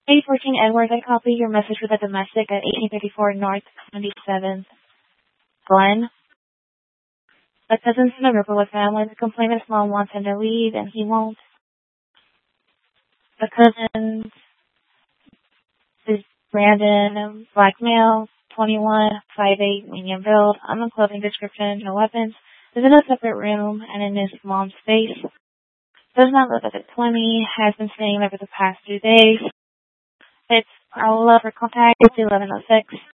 Hey, 14 Edward, I copy your message with a domestic at 1834 North 27th Glen. The cousin's in a Riverwood family. The complainant's mom wants him to leave, and he won't. The cousin is Brandon, black male, 21, 5'8", medium build, unknown clothing description, no weapons. Is in a separate room and in his mom's space. Does not live at the 20, has been staying there for the past 2 days. It's our love for contact, 1106.